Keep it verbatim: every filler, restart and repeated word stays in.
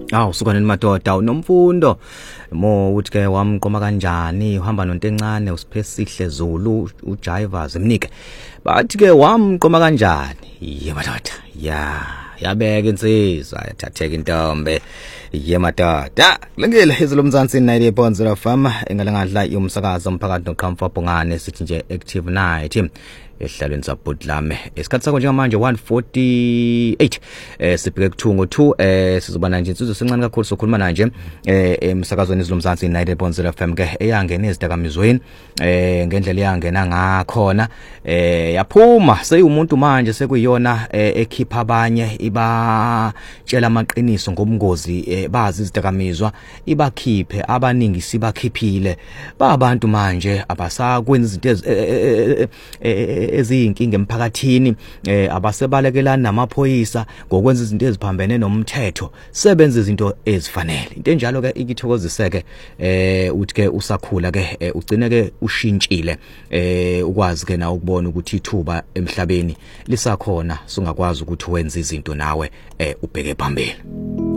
Awu sukwane madoda unomfundo mo uthi ke wamqoma kanjani uhamba nonto encane usiphesihle Zulu ujivers emnike bathi ke wamqoma kanjani ye madoda ya yabeka insizwa yathatheka intombe ye madoda lengile izolo mzansi ninety point zero F M engalangadla yomsakazo umphakathi noqhamfa bongane sithi nje active night ehlalweni sabhodlame esikhathi sakho njengamanje one forty-eight eh sibheke kuthungo two eh sizobana nje insizwe sencane kakhulu sokhuluma nanje eh emsakazweni izilomzansi ninety point zero F M ke eyangena ezidakamizweni eh ngendlela eyangena ngakhona eh yaphuma seyumuntu manje sekuyiyona ekhipha abanye iba tshela amaqiniso ngobungozi bazi izidakamizwa ibakhiphe abaningi sibakhiphile ba abantu manje abasakwenza izinto eziyinkinga emphakathini eh abasebalekelana namaphoyisa ngokwenza izinto eziphambene nomthetho sebenza izinto ezifanele into enjalo ke ikithokoziseke eh uthi ke usakhula ke ugcine ke ushintshile eh ukwazi ke na ukubona ukuthi ithuba emhlabeni lisakhona sungakwazi ukuthi wenze izinto nawe eh ubheke phambili.